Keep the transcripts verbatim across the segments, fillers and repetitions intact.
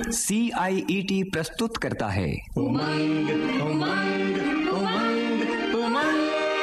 सी आई E T प्रस्तुत करता है उमंग उमंग उमंग उमंग।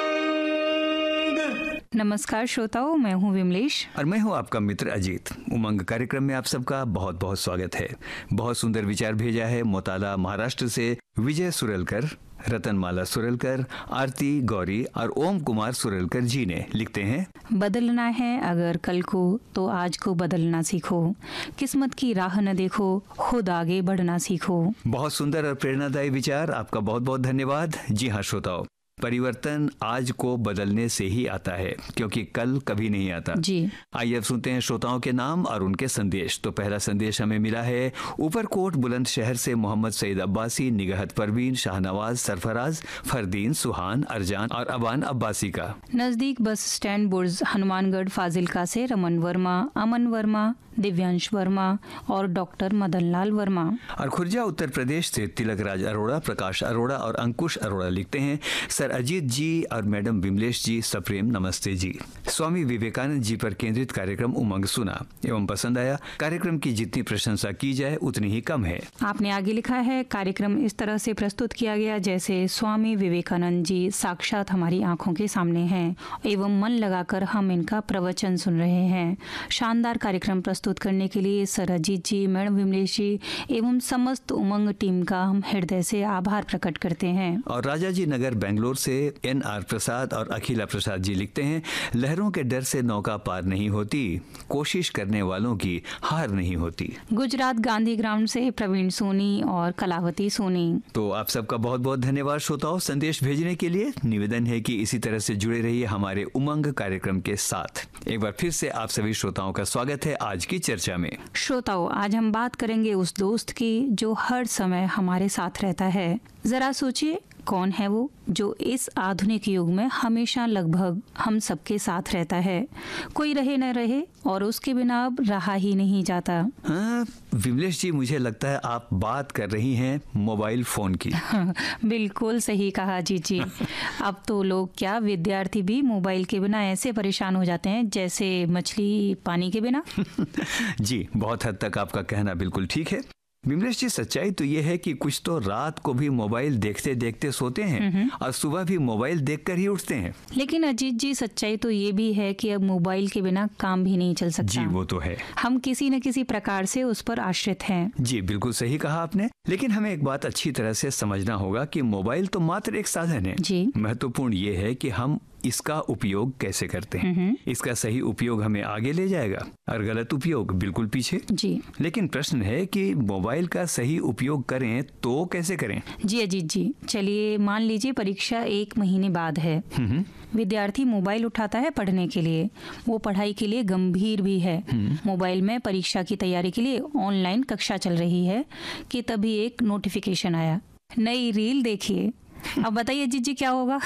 नमस्कार श्रोताओं, मैं हूँ विमलेश और मैं हूँ आपका मित्र अजीत। उमंग कार्यक्रम में आप सबका बहुत बहुत स्वागत है। बहुत सुंदर विचार भेजा है मोताला महाराष्ट्र से विजय सुरेलकर, रतनमाला सुरेलकर, आरती गौरी और ओम कुमार सुरेलकर जी ने। लिखते हैं, बदलना है अगर कल को तो आज को बदलना सीखो, किस्मत की राह न देखो, खुद आगे बढ़ना सीखो। बहुत सुंदर और प्रेरणादायी विचार, आपका बहुत बहुत धन्यवाद। जी हाँ श्रोताओं, परिवर्तन आज को बदलने से ही आता है, क्योंकि कल कभी नहीं आता। जी आइए अब सुनते हैं श्रोताओं के नाम और उनके संदेश। तो पहला संदेश हमें मिला है ऊपरकोट बुलंदशहर से मोहम्मद सईद अब्बासी, निगहत परवीन, शाहनवाज, सरफराज, फरदीन, सुहान, अरजान और अबान अब्बासी का। नजदीक बस स्टैंड बुर्ज हनुमानगढ़ फाजिलका से रमन वर्मा, अमन वर्मा, दिव्यांश वर्मा और डॉक्टर मदन लाल वर्मा। और खुर्जा उत्तर प्रदेश से तिलक राज अरोड़ा, प्रकाश अरोड़ा और अंकुश अरोड़ा लिखते हैं, सर अजीत जी और मैडम विमलेश जी सप्रेम नमस्ते जी। स्वामी विवेकानंद जी पर केंद्रित कार्यक्रम उमंग सुना एवं पसंद आया। कार्यक्रम की जितनी प्रशंसा की जाए उतनी ही कम है। आपने आगे लिखा है, कार्यक्रम इस तरह से प्रस्तुत किया गया जैसे स्वामी विवेकानंद जी साक्षात हमारी आंखों के सामने हैं एवं मन लगाकर हम इनका प्रवचन सुन रहे हैं। शानदार कार्यक्रम प्रस्तुत करने के लिए सर अजीत जी, मैडम विमलेश जी एवं समस्त उमंग टीम का हम हृदय से आभार प्रकट करते हैं। और राजा जी नगर बेंगलोर से एन आर प्रसाद और अखिला प्रसाद जी लिखते हैं, लहरों के डर से नौका पार नहीं होती, कोशिश करने वालों की हार नहीं होती। गुजरात गांधी ग्राउंड से प्रवीण सोनी और कलावती सोनी। तो आप सबका बहुत बहुत धन्यवाद श्रोताओं संदेश भेजने के लिए। निवेदन है कि इसी तरह से जुड़े रहिए हमारे उमंग कार्यक्रम के साथ। एक बार फिर से आप सभी श्रोताओं का स्वागत है आज की चर्चा में। श्रोताओं, आज हम बात करेंगे उस दोस्त की जो हर समय हमारे साथ रहता है। जरा सोचिए, कौन है वो जो इस आधुनिक युग में हमेशा लगभग हम सबके साथ रहता है। कोई रहे न रहे और उसके बिना अब रहा ही नहीं जाता। हाँ, विमलेश जी, मुझे लगता है आप बात कर रही हैं मोबाइल फोन की। बिल्कुल सही कहा जी जी। अब तो लोग क्या, विद्यार्थी भी मोबाइल के बिना ऐसे परेशान हो जाते हैं जैसे मछली पानी के बिना। जी, बहुत हद तक आपका कहना बिल्कुल ठीक है। विमलेश जी, सच्चाई तो ये है कि कुछ तो रात को भी मोबाइल देखते देखते सोते हैं और सुबह भी मोबाइल देखकर ही उठते हैं। लेकिन अजीत जी, सच्चाई तो ये भी है कि अब मोबाइल के बिना काम भी नहीं चल सकता। जी, वो तो है। हम किसी न किसी प्रकार से उस पर आश्रित हैं। जी, बिल्कुल सही कहा आपने। लेकिन हमें एक बात अच्छी तरह से समझना होगा कि मोबाइल तो मात्र एक साधन है। जी। महत्वपूर्ण ये है कि हम इसका उपयोग कैसे करते हैं। इसका सही उपयोग हमें आगे ले जाएगा और गलत उपयोग बिल्कुल पीछे। जी। लेकिन प्रश्न है कि मोबाइल का सही उपयोग करें तो कैसे करें। जी अजीत जी, चलिए मान लीजिए परीक्षा एक महीने बाद है। विद्यार्थी मोबाइल उठाता है पढ़ने के लिए। वो पढ़ाई के लिए गंभीर भी है। मोबाइल में परीक्षा की तैयारी के लिए ऑनलाइन कक्षा चल रही है कि तभी एक नोटिफिकेशन आया, नई रील देखिए। अब बताइए जी जी क्या होगा।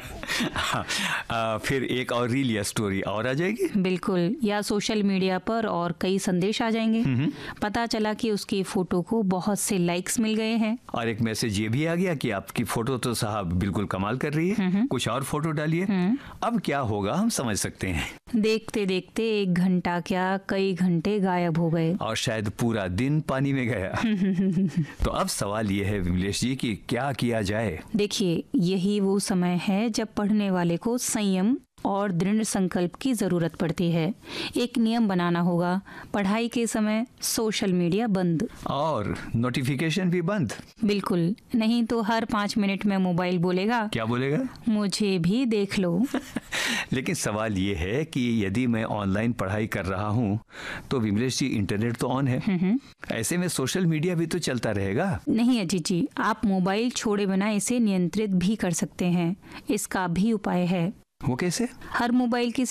आ, फिर एक और रील या स्टोरी और आ जाएगी। बिल्कुल, या सोशल मीडिया पर और कई संदेश आ जाएंगे। पता चला कि उसकी फोटो को बहुत से लाइक्स मिल गए हैं। और एक मैसेज ये भी आ गया कि आपकी फोटो तो साहब बिल्कुल कमाल कर रही है, कुछ और फोटो डालिए। अब क्या होगा हम समझ सकते हैं। देखते देखते एक घंटा क्या कई घंटे गायब हो गए और शायद पूरा दिन पानी में गया। तो अब सवाल ये है विमलेश जी कि क्या किया जाए। देखिए, यही वो समय है जब पढ़ने वाले को संयम और दृढ़ संकल्प की जरूरत पड़ती है। एक नियम बनाना होगा, पढ़ाई के समय सोशल मीडिया बंद और नोटिफिकेशन भी बंद। बिल्कुल, नहीं तो हर पाँच मिनट में मोबाइल बोलेगा। क्या बोलेगा? मुझे भी देख लो। लेकिन सवाल ये है कि यदि मैं ऑनलाइन पढ़ाई कर रहा हूँ तो विमलेश जी इंटरनेट तो ऑन है, ऐसे में सोशल मीडिया भी तो चलता रहेगा। नहीं अजीत जी, आप मोबाइल छोड़े बिना इसे नियंत्रित भी कर सकते हैं। इसका भी उपाय है। वो कैसे? हर मोबाइल की